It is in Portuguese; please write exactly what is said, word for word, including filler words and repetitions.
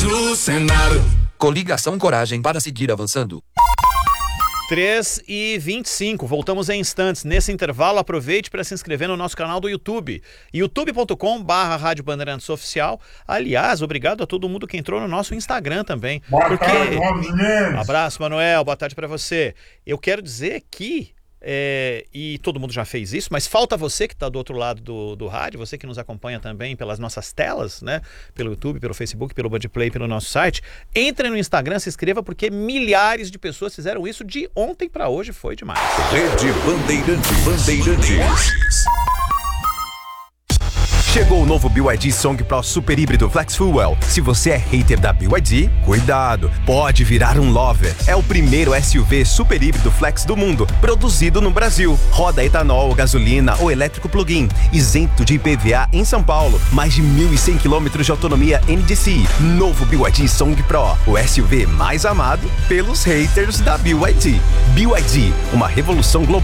do Senado. Coligação Coragem para seguir avançando. três e vinte e cinco, voltamos em instantes. Nesse intervalo, aproveite para se inscrever no nosso canal do YouTube, youtube ponto com barra Rádio Bandeirantes Oficial. Aliás, obrigado a todo mundo que entrou no nosso Instagram também. Boa porque... tarde, Manuel. Abraço, Manuel, boa tarde para você. Eu quero dizer que É, e todo mundo já fez isso, mas falta você que está do outro lado do, do rádio, você que nos acompanha também pelas nossas telas, né? Pelo YouTube, pelo Facebook, pelo Budplay, pelo nosso site. Entre no Instagram, se inscreva, porque milhares de pessoas fizeram isso de ontem para hoje, foi demais. Rede Bandeirantes. Bandeirantes. Chegou o novo B Y D Song Pro Super Híbrido Flex Fuel. Se você é hater da B Y D, cuidado, pode virar um lover. É o primeiro S U V super híbrido flex do mundo, produzido no Brasil. Roda etanol, gasolina ou elétrico plug-in, isento de I P V A em São Paulo. Mais de mil e cem quilômetros de autonomia N D C I. Novo B Y D Song Pro, o S U V mais amado pelos haters da B Y D. B Y D, uma revolução global.